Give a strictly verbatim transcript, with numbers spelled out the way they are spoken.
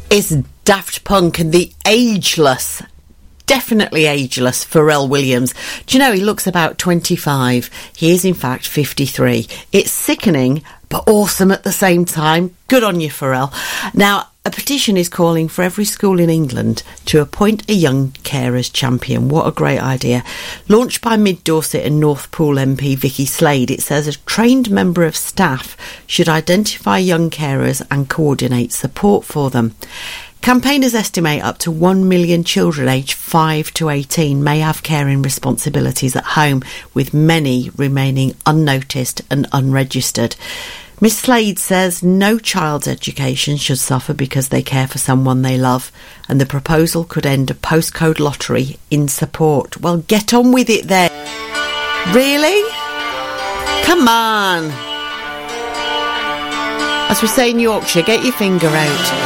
is Daft Punk and the ageless, definitely ageless Pharrell Williams. Do you know, he looks about twenty-five. He is in fact fifty-three. It's sickening, but awesome at the same time. Good on you, Pharrell. Now, a petition is calling for every school in England to appoint a young carers champion. What a great idea. Launched by Mid Dorset and Northpool M P Vicky Slade, it says a trained member of staff should identify young carers and coordinate support for them. Campaigners estimate up to one million children aged five to eighteen may have caring responsibilities at home, with many remaining unnoticed and unregistered. Miss Slade says no child's education should suffer because they care for someone they love, and the proposal could end a postcode lottery in support. Well, get on with it then. Really? Come on. As we say in Yorkshire, get your finger out.